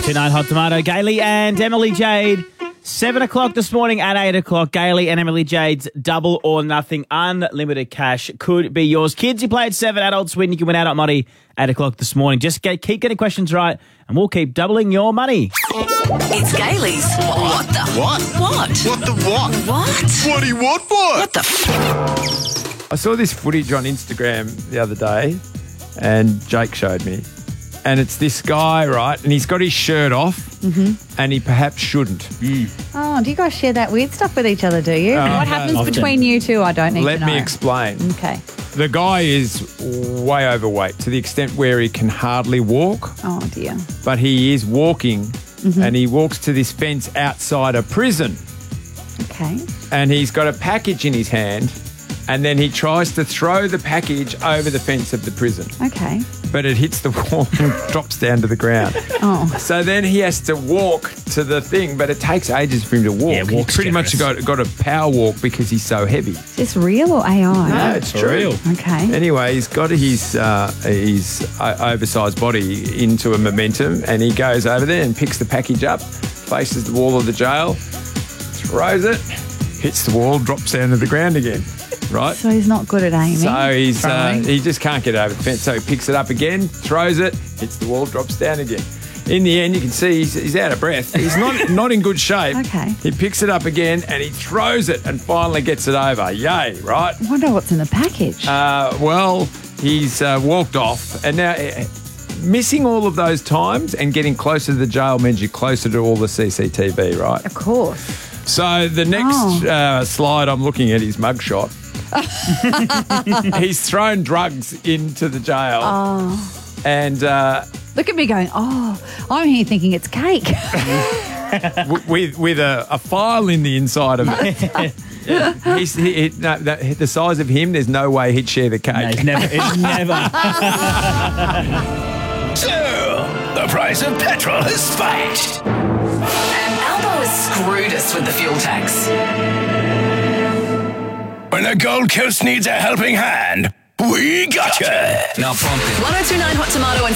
1029 Hot Tomato. Gailey and Emily Jade. 7 o'clock this morning and 8 o'clock. Gailey and Emily Jade's Double or Nothing unlimited cash could be yours. Kids, you play at 7, adults win. You can win out at money 8 o'clock this morning. Just keep getting questions right and we'll keep doubling your money. It's Gailey's What the What? What? What the what? What? What do you want for? What the I saw this footage on Instagram the other day and Jake showed me. And it's this guy, right? And he's got his shirt off and he perhaps shouldn't. Oh, do you guys share that weird stuff with each other, do you? What happens often. between you two, I don't need to Let know. me explain. Okay. The guy is way overweight to the extent where he can hardly walk, Oh, dear. but he is walking and he walks to this fence outside a prison Okay. and he's got a package in his hand and then he tries to throw the package over the fence of the prison. Okay. But it hits the wall and drops down to the ground. Oh. So then he has to walk to the thing, but it takes ages for him to walk. Yeah, He's walk's pretty much got a power walk because he's so heavy. Is this real or AI? No, it's For true. real. Okay. Anyway, he's got his oversized body into a momentum and he goes over there and picks the package up, faces the wall of the jail, throws it, hits the wall, drops down to the ground again. Right? So he's not good at aiming. So he's Trying. he just can't get over the fence. So he picks it up again, throws it, hits the wall, drops down again. In the end, you can see he's out of breath. He's not in good shape. Okay. He picks it up again and he throws it and finally gets it over. Yay, right? I wonder what's in the package. Well, he's walked off and now missing all of those times and getting closer to the jail means you're closer to all the CCTV, right? Of course. So the next slide, I'm looking at his mugshot. He's thrown drugs into the jail. And Look at me going, I'm here thinking it's cake. with a file in the inside of it. The size of him, there's no way he'd share the No, cake. it's never. So, the price of petrol has spiked. And Albo has screwed us with the fuel tax. When the Gold Coast needs a helping hand, we gotcha. Now pump it. 1029 Hot Tomato and